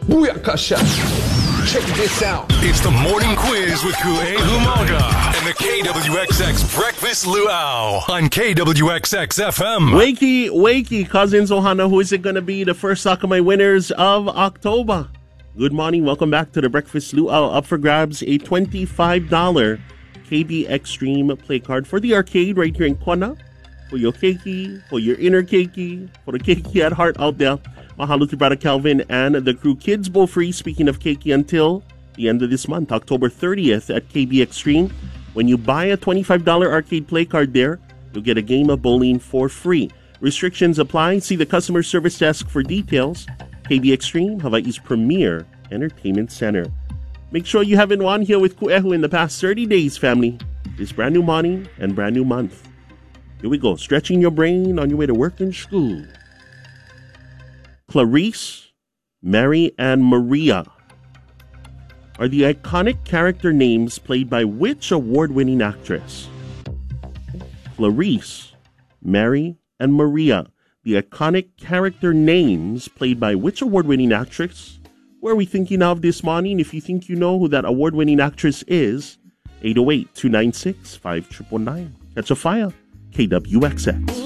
Booyakasha. Check this out. It's the morning quiz with Ku'e Humaga and the KWXX Breakfast Luau on KWXX FM. Wakey, Cousins Ohana, who is it going to be? The first Sakamai winners of October. Good morning, welcome back to the Breakfast Luau. Up for grabs, a $25 KB Extreme play card for the arcade right here in Kona. For your keiki, for your inner keiki, for the keiki at heart out there. Mahalo to Brother Calvin and the crew. Kids Bowl free, speaking of keiki, until the end of this month, October 30th at KB Extreme. When you buy a $25 arcade play card there, you'll get a game of bowling for free. Restrictions apply. See the customer service desk for details. KB Extreme, Hawaii's premier entertainment center. Make sure you haven't won here with Ku'ehu in the past 30 days, family. This brand new morning and brand new month. Here we go, stretching your brain on your way to work and school. Clarice, Mary, and Maria are the iconic character names played by which award-winning actress? Clarice, Mary, and Maria, the iconic character names played by which award-winning actress? Who are we thinking of this morning? If you think you know who that award-winning actress is, 808-296-5999. Catch a fire, KWXX.